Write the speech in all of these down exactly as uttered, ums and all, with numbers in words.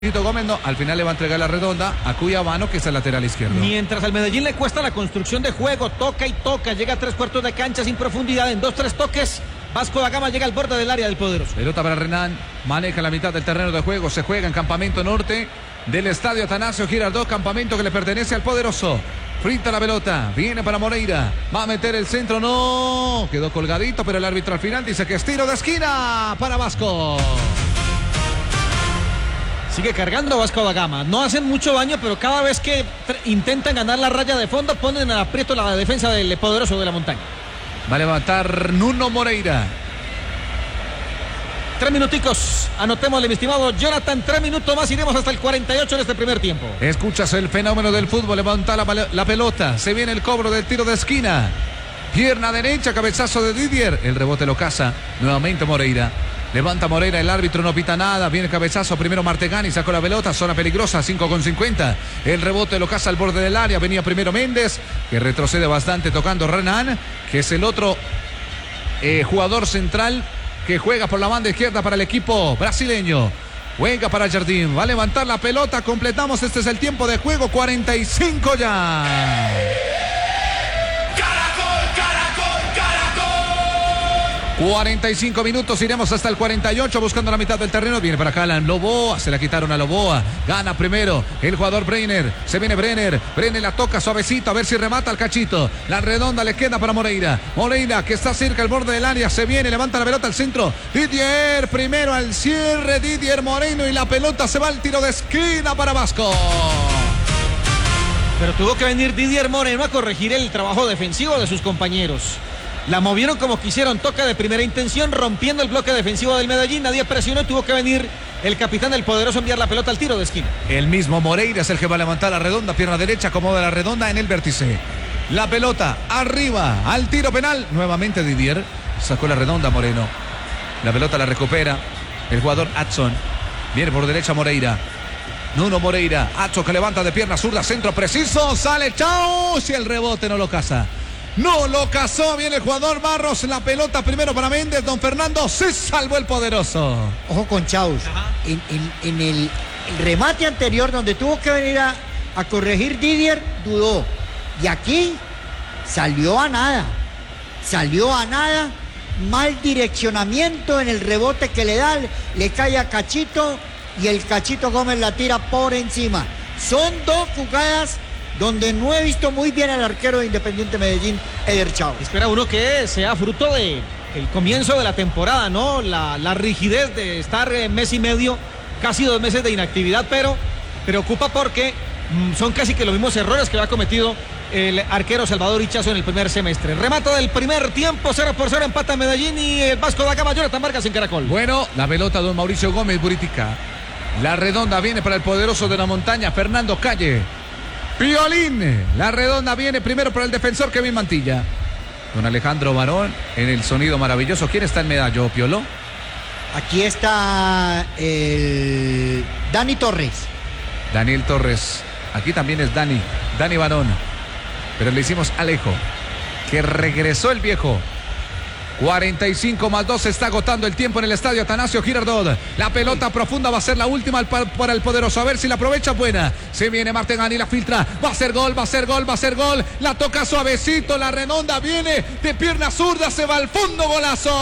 Gómez no, al final le va a entregar la redonda a Cuyabano, que es el lateral izquierdo. Mientras al Medellín le cuesta la construcción de juego, toca y toca, llega a tres cuartos de cancha sin profundidad, en dos, tres toques, Vasco da Gama llega al borde del área del poderoso. Pelota para Renan, maneja la mitad del terreno de juego, se juega en Campamento Norte del Estadio Atanasio Girardot, campamento que le pertenece al poderoso. Frita la pelota, viene para Moreira, va a meter el centro, no, quedó colgadito, pero el árbitro al final dice que es tiro de esquina para Vasco. Sigue cargando Vasco da Gama. No hacen mucho daño, pero cada vez que intentan ganar la raya de fondo, ponen en aprieto la defensa del poderoso de la montaña. Va a levantar Nuno Moreira. Tres minuticos. Anotémosle, mi estimado Jonathan. Tres minutos más. Iremos hasta el cuarenta y ocho en este primer tiempo. Escuchas el fenómeno del fútbol. Levanta la, la pelota. Se viene el cobro del tiro de esquina. Pierna derecha, cabezazo de Didier. El rebote lo caza. Nuevamente Moreira. Levanta Moreira, el árbitro no pita nada. Viene el cabezazo, primero Martegani, sacó la pelota, zona peligrosa, cinco con cincuenta. El rebote lo caza al borde del área. Venía primero Méndez, que retrocede bastante tocando Renan, que es el otro eh, jugador central que juega por la banda izquierda para el equipo brasileño. Juega para Jardín, va a levantar la pelota, completamos, este es el tiempo de juego, cuarenta y cinco ya. cuarenta y cinco minutos, iremos hasta el cuarenta y ocho buscando la mitad del terreno. Viene para acá Alan Loboa, se la quitaron a Loboa. Gana primero el jugador Brenner. Se viene Brenner. Brenner la toca suavecito a ver si remata el cachito. La redonda le queda para Moreira. Moreira que está cerca al borde del área. Se viene, levanta la pelota al centro. Didier primero al cierre. Didier Moreno y la pelota se va al tiro de esquina para Vasco. Pero tuvo que venir Didier Moreno a corregir el trabajo defensivo de sus compañeros. La movieron como quisieron, toca de primera intención, rompiendo el bloque defensivo del Medellín. Nadie presionó, tuvo que venir el capitán del poderoso a enviar la pelota al tiro de esquina. El mismo Moreira es el que va a levantar la redonda, pierna derecha, acomoda la redonda en el vértice. La pelota arriba, al tiro penal. Nuevamente Didier, sacó la redonda Moreno. La pelota la recupera el jugador Adson. Viene por derecha Moreira. Nuno Moreira, Adson que levanta de pierna zurda, centro preciso, sale, chao, si el rebote no lo caza. No lo cazó bien el jugador Barros. La pelota primero para Méndez. Don Fernando, se salvó el poderoso. Ojo con Chaus. En, en, en el, el remate anterior donde tuvo que venir a, a corregir Didier, dudó. Y aquí salió a nada. Salió a nada. Mal direccionamiento en el rebote que le da. Le cae a Cachito y el Cachito Gómez la tira por encima. Son dos jugadas donde no he visto muy bien al arquero de Independiente Medellín, Eder Chao. Espera uno que sea fruto de el comienzo de la temporada, ¿no? La, la rigidez de estar en mes y medio, casi dos meses de inactividad, pero preocupa porque mmm, son casi que los mismos errores que había cometido el arquero Salvador Hichazo en el primer semestre. Remata del primer tiempo, cero por cero, empata Medellín y el Vasco da Gama, Jonathan Vargas en Caracol. Bueno, la pelota don Mauricio Gómez Buritica. La redonda viene para el poderoso de la montaña, Fernando Calle. Piolín, la redonda viene primero para el defensor Kevin Mantilla. Don Alejandro Barón en el sonido maravilloso. ¿Quién está en medallo, Piolo? Aquí está el Dani Torres. Daniel Torres. Aquí también es Dani, Dani Barón. Pero le hicimos Alejo, que regresó el viejo. cuarenta y cinco más dos, se está agotando el tiempo en el estadio Atanasio Girardot. La pelota profunda va a ser la última para el poderoso. A ver si la aprovecha, buena. Se viene Martegani, la filtra. Va a ser gol, va a ser gol, va a ser gol. La toca suavecito, la redonda viene de pierna zurda, se va al fondo, golazo.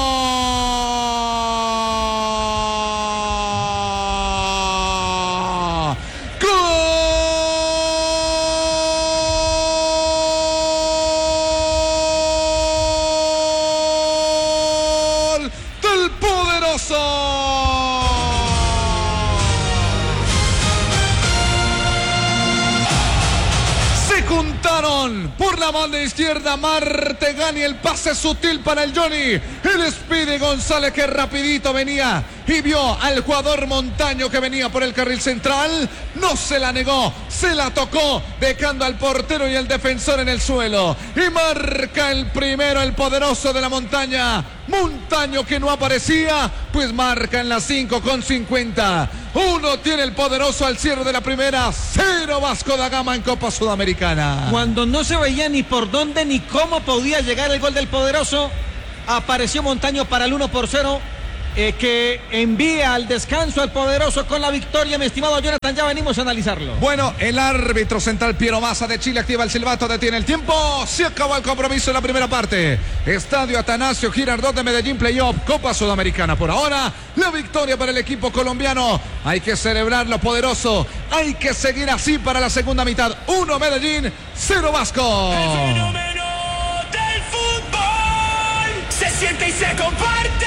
Por la banda izquierda, Martegani, el pase sutil para el Johnny. El Speedy González que rapidito venía y vio al jugador Montaño que venía por el carril central. No se la negó, se la tocó, dejando al portero y el defensor en el suelo. Y marca el primero el poderoso de la montaña. Montaño que no aparecía, pues marca en las cinco con cincuenta. Uno tiene el poderoso al cierre de la primera, cero Vasco da Gama en Copa Sudamericana. Cuando no se veía ni por dónde ni cómo podía llegar el gol del poderoso, apareció Montaño para el uno por cero. eh, que envía al descanso al poderoso con la victoria, mi estimado Jonathan, ya venimos a analizarlo. Bueno, el árbitro central Piero Massa de Chile activa el silbato, detiene el tiempo, se acabó el compromiso en la primera parte. Estadio Atanasio Girardot de Medellín, playoff, Copa Sudamericana. Por ahora, la victoria para el equipo colombiano. Hay que celebrarlo, poderoso, hay que seguir así para la segunda mitad. Uno Medellín, cero Vasco. El fenómeno del fútbol se siente y se comparte.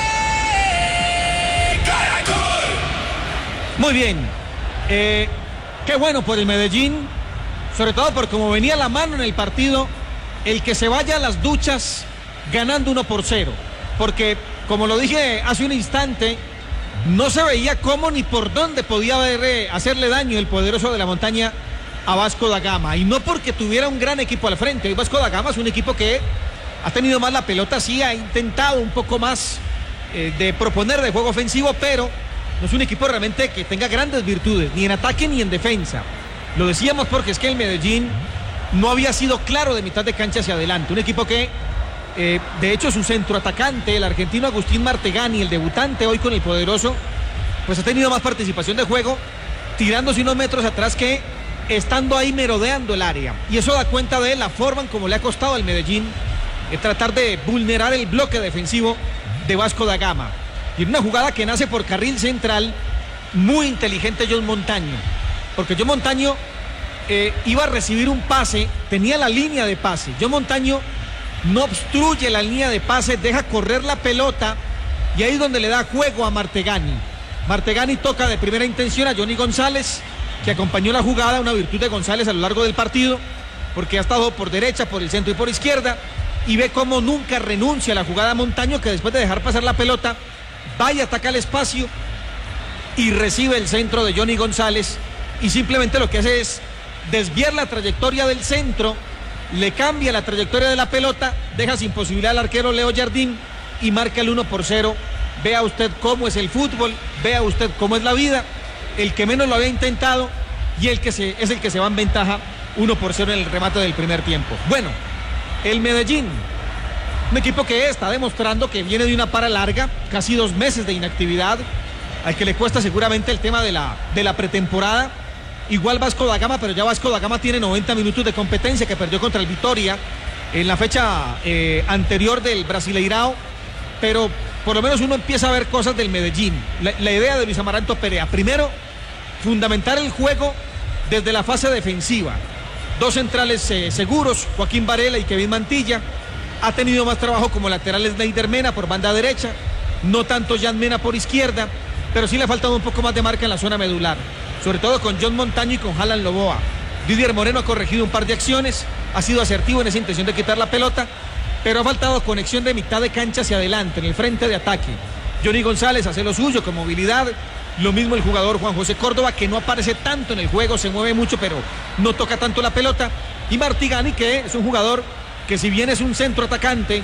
Muy bien, eh, qué bueno por el Medellín, sobre todo por como venía la mano en el partido, el que se vaya a las duchas ganando uno por cero, porque como lo dije hace un instante, no se veía cómo ni por dónde podía haber, eh, hacerle daño el poderoso de la montaña a Vasco da Gama, y no porque tuviera un gran equipo al frente. Hoy Vasco da Gama es un equipo que ha tenido más la pelota, sí ha intentado un poco más eh, de proponer de juego ofensivo, pero no es un equipo realmente que tenga grandes virtudes, ni en ataque ni en defensa. Lo decíamos porque es que el Medellín no había sido claro de mitad de cancha hacia adelante. Un equipo que, eh, de hecho, su centroatacante, el argentino Agustín Martegani, el debutante hoy con el poderoso, pues ha tenido más participación de juego, tirándose unos metros atrás que estando ahí merodeando el área. Y eso da cuenta de la forma en como le ha costado al Medellín eh, tratar de vulnerar el bloque defensivo de Vasco da Gama. Y en una jugada que nace por carril central, muy inteligente John Montaño, porque John Montaño eh, iba a recibir un pase, tenía la línea de pase. John Montaño no obstruye la línea de pase, deja correr la pelota y ahí es donde le da juego a Martegani. Martegani toca de primera intención a Johnny González, que acompañó la jugada, una virtud de González a lo largo del partido, porque ha estado por derecha, por el centro y por izquierda, y ve cómo nunca renuncia a la jugada a Montaño, que después de dejar pasar la pelota, va y ataca el espacio y recibe el centro de Johnny González y simplemente lo que hace es desviar la trayectoria del centro, le cambia la trayectoria de la pelota, deja sin posibilidad al arquero Leo Jardín y marca el uno por cero. Vea usted cómo es el fútbol, vea usted cómo es la vida, el que menos lo había intentado y el que se, es el que se va en ventaja uno por cero en el remate del primer tiempo. Bueno, el Medellín, un equipo que está demostrando que viene de una para larga, casi dos meses de inactividad, al que le cuesta seguramente el tema de la, de la pretemporada. Igual Vasco da Gama, pero ya Vasco da Gama tiene noventa minutos de competencia, que perdió contra el Vitória en la fecha eh, anterior del Brasileirao, pero por lo menos uno empieza a ver cosas del Medellín. La, la idea de Luis Amaranto Perea, primero, fundamentar el juego desde la fase defensiva. Dos centrales eh, seguros, Joaquín Varela y Kevin Mantilla. Ha tenido más trabajo como laterales Neider Mena por banda derecha, no tanto Jan Mena por izquierda, pero sí le ha faltado un poco más de marca en la zona medular, sobre todo con John Montaño y con Alan Loboa. Didier Moreno ha corregido un par de acciones, ha sido asertivo en esa intención de quitar la pelota, pero ha faltado conexión de mitad de cancha hacia adelante, en el frente de ataque. Johnny González hace lo suyo con movilidad, lo mismo el jugador Juan José Córdoba, que no aparece tanto en el juego, se mueve mucho, pero no toca tanto la pelota, y Martigani, que es un jugador que si bien es un centro atacante,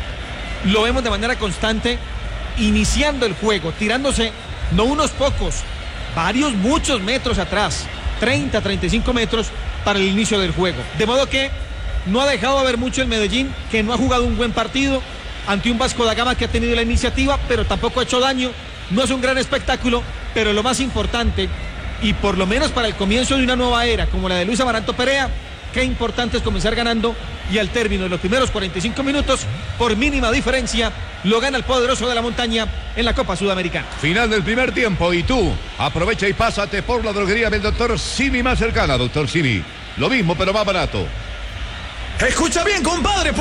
lo vemos de manera constante iniciando el juego, tirándose no unos pocos, varios, muchos metros atrás, treinta, treinta y cinco metros para el inicio del juego. De modo que no ha dejado de ver mucho el Medellín, que no ha jugado un buen partido ante un Vasco da Gama que ha tenido la iniciativa, pero tampoco ha hecho daño. No es un gran espectáculo, pero lo más importante, y por lo menos para el comienzo de una nueva era como la de Luis Amaranto Perea, qué importante es comenzar ganando, y al término de los primeros cuarenta y cinco minutos, por mínima diferencia, lo gana el poderoso de la montaña en la Copa Sudamericana. Final del primer tiempo, y tú aprovecha y pásate por la droguería del doctor Simi más cercana. Doctor Simi, lo mismo pero más barato. Escucha bien, compadre.